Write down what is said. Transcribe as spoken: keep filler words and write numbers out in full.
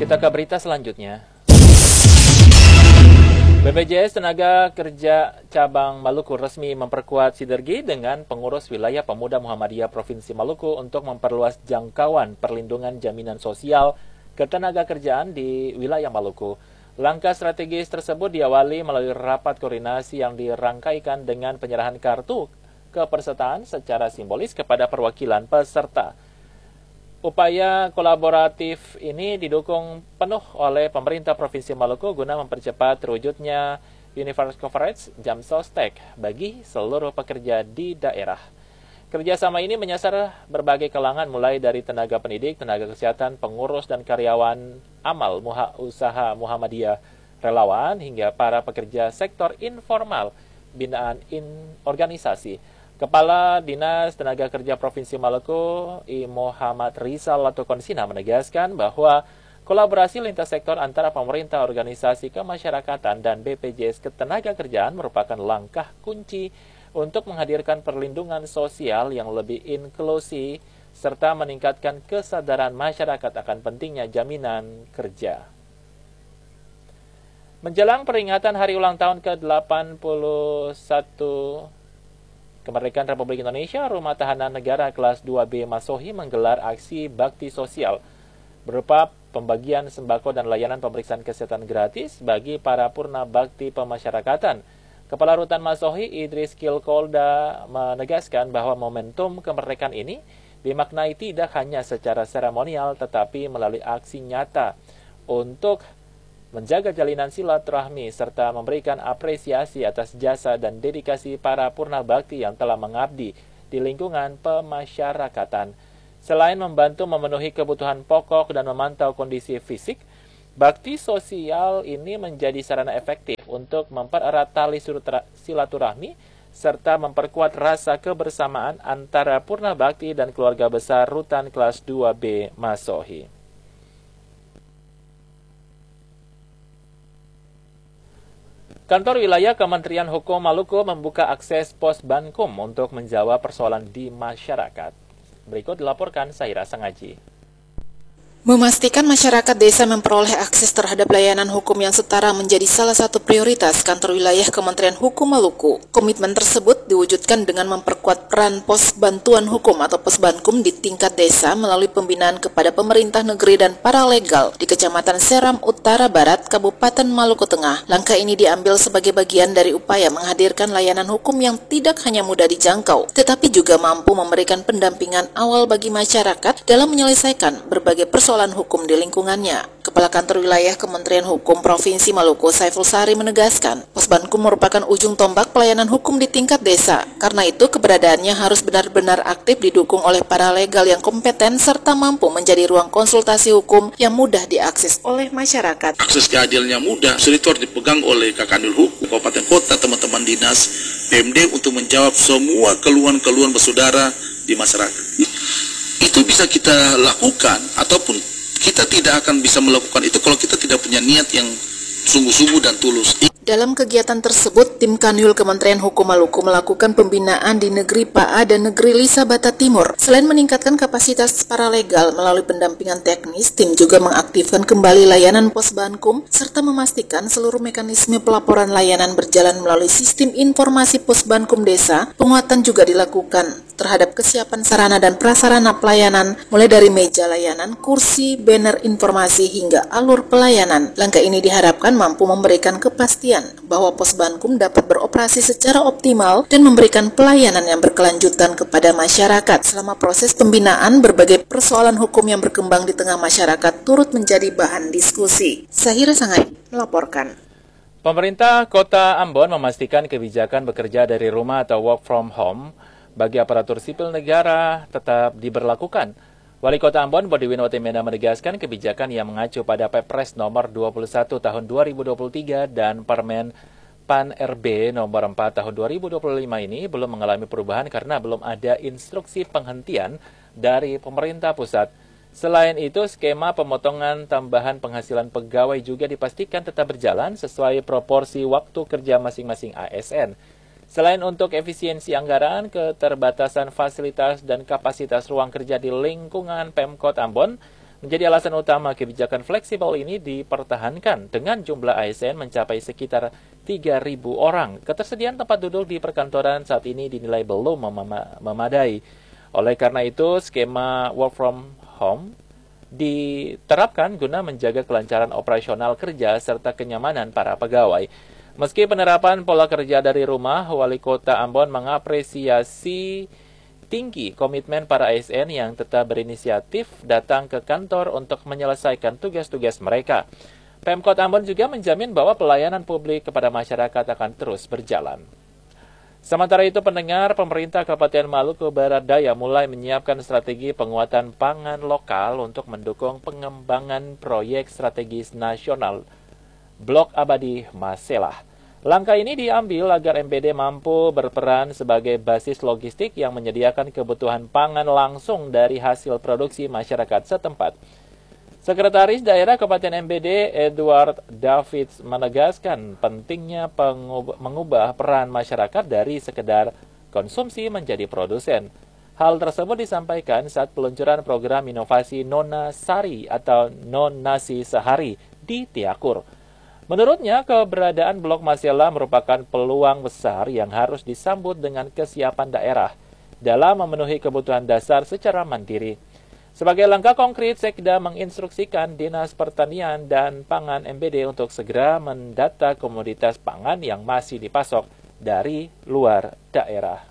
Kita ke berita selanjutnya. B P J S Tenaga Kerja Cabang Maluku resmi memperkuat sinergi dengan pengurus wilayah Pemuda Muhammadiyah Provinsi Maluku untuk memperluas jangkauan perlindungan jaminan sosial ketenaga kerjaan di wilayah Maluku. Langkah strategis tersebut diawali melalui rapat koordinasi yang dirangkaikan dengan penyerahan kartu kepesertaan secara simbolis kepada perwakilan peserta. Upaya kolaboratif ini didukung penuh oleh pemerintah Provinsi Maluku guna mempercepat terwujudnya Universal Coverage Jam Sostek bagi seluruh pekerja di daerah. Kerjasama ini menyasar berbagai kalangan mulai dari tenaga pendidik, tenaga kesehatan, pengurus dan karyawan amal muha usaha Muhammadiyah, relawan hingga para pekerja sektor informal binaan in organisasi. Kepala Dinas Tenaga Kerja Provinsi Maluku, I Muhammad Rizal Latukonsina menegaskan bahwa kolaborasi lintas sektor antara pemerintah, organisasi kemasyarakatan, dan B P J S Ketenagakerjaan merupakan langkah kunci untuk menghadirkan perlindungan sosial yang lebih inklusif serta meningkatkan kesadaran masyarakat akan pentingnya jaminan kerja. Menjelang peringatan hari ulang tahun ke delapan puluh satu Kemerdekaan Republik Indonesia, Rumah Tahanan Negara kelas dua B Masohi menggelar aksi bakti sosial berupa pembagian sembako dan layanan pemeriksaan kesehatan gratis bagi para purna bakti pemasyarakatan. Kepala Rutan Masohi Idris Kilkolda menegaskan bahwa momentum kemerdekaan ini dimaknai tidak hanya secara seremonial tetapi melalui aksi nyata untuk menjaga jalinan silaturahmi serta memberikan apresiasi atas jasa dan dedikasi para purna bakti yang telah mengabdi di lingkungan pemasyarakatan. Selain membantu memenuhi kebutuhan pokok dan memantau kondisi fisik, bakti sosial ini menjadi sarana efektif untuk mempererat tali silaturahmi serta memperkuat rasa kebersamaan antara purna bakti dan keluarga besar Rutan kelas dua B Masohi. Kantor Wilayah Kementerian Hukum Maluku membuka akses pos Bankum untuk menjawab persoalan di masyarakat. Berikut dilaporkan Saira Sangaji. Memastikan masyarakat desa memperoleh akses terhadap layanan hukum yang setara menjadi salah satu prioritas Kantor Wilayah Kementerian Hukum Maluku. Komitmen tersebut diwujudkan dengan memperkuat peran pos bantuan hukum atau pos Bankum di tingkat desa melalui pembinaan kepada pemerintah negeri dan paralegal di Kecamatan Seram Utara Barat, Kabupaten Maluku Tengah. Langkah ini diambil sebagai bagian dari upaya menghadirkan layanan hukum yang tidak hanya mudah dijangkau, tetapi juga mampu memberikan pendampingan awal bagi masyarakat dalam menyelesaikan berbagai persoalan persoalan hukum di lingkungannya. Kepala Kantor Wilayah Kementerian Hukum Provinsi Maluku, Saiful Sari menegaskan, pos Bankum merupakan ujung tombak pelayanan hukum di tingkat desa. Karena itu, keberadaannya harus benar-benar aktif didukung oleh para legal yang kompeten serta mampu menjadi ruang konsultasi hukum yang mudah diakses oleh masyarakat. Akses keadilannya mudah, itu harus dipegang oleh Kakanwil Hukum, Kabupaten Kota, teman-teman dinas P M D untuk menjawab semua keluhan-keluhan bersaudara di masyarakat. Itu bisa kita lakukan, ataupun kita tidak akan bisa melakukan itu kalau kita tidak punya niat yang sungguh-sungguh dan tulus. Dalam kegiatan tersebut, tim Kanwil Kementerian Hukum Maluku melakukan pembinaan di Negeri P A A dan Negeri Lisabata Timur. Selain meningkatkan kapasitas paralegal melalui pendampingan teknis, tim juga mengaktifkan kembali layanan pos Bankum serta memastikan seluruh mekanisme pelaporan layanan berjalan melalui sistem informasi pos Bankum desa. Penguatan juga dilakukan terhadap kesiapan sarana dan prasarana pelayanan, mulai dari meja layanan, kursi, banner informasi hingga alur pelayanan. Langkah ini diharapkan mampu memberikan kepastian bahwa pos Bankum dapat beroperasi secara optimal dan memberikan pelayanan yang berkelanjutan kepada masyarakat. Selama proses pembinaan, berbagai persoalan hukum yang berkembang di tengah masyarakat turut menjadi bahan diskusi. Sahira Sangai melaporkan. Pemerintah Kota Ambon memastikan kebijakan bekerja dari rumah atau work from home bagi aparatur sipil negara tetap diberlakukan. Wali Kota Ambon Bodi Winwati Mena menegaskan kebijakan yang mengacu pada Perpres nomor dua puluh satu tahun dua ribu dua puluh tiga dan Permen P A N R B nomor empat tahun dua ribu dua puluh lima ini belum mengalami perubahan karena belum ada instruksi penghentian dari pemerintah pusat. Selain itu, skema pemotongan tambahan penghasilan pegawai juga dipastikan tetap berjalan sesuai proporsi waktu kerja masing-masing A S N. Selain untuk efisiensi anggaran, keterbatasan fasilitas dan kapasitas ruang kerja di lingkungan Pemkot Ambon, menjadi alasan utama kebijakan fleksibel ini dipertahankan dengan jumlah A S N mencapai sekitar tiga ribu orang. Ketersediaan tempat duduk di perkantoran saat ini dinilai belum mem- memadai. Oleh karena itu, skema work from home diterapkan guna menjaga kelancaran operasional kerja serta kenyamanan para pegawai. Meski penerapan pola kerja dari rumah, Wali Kota Ambon mengapresiasi tinggi komitmen para A S N yang tetap berinisiatif datang ke kantor untuk menyelesaikan tugas-tugas mereka. Pemkot Ambon juga menjamin bahwa pelayanan publik kepada masyarakat akan terus berjalan. Sementara itu, pendengar, pemerintah Kabupaten Maluku Barat Daya mulai menyiapkan strategi penguatan pangan lokal untuk mendukung pengembangan proyek strategis nasional Blok Abadi Maselah. Langkah ini diambil agar M B D mampu berperan sebagai basis logistik yang menyediakan kebutuhan pangan langsung dari hasil produksi masyarakat setempat. Sekretaris Daerah Kabupaten M B D Edward Davids menegaskan pentingnya pengub- mengubah peran masyarakat dari sekedar konsumsi menjadi produsen. Hal tersebut disampaikan saat peluncuran program inovasi Nona Sari atau Non Nasi Sehari di Tiakur. Menurutnya, keberadaan Blok Maselah merupakan peluang besar yang harus disambut dengan kesiapan daerah dalam memenuhi kebutuhan dasar secara mandiri. Sebagai langkah konkret, Sekda menginstruksikan Dinas Pertanian dan Pangan M B D untuk segera mendata komoditas pangan yang masih dipasok dari luar daerah.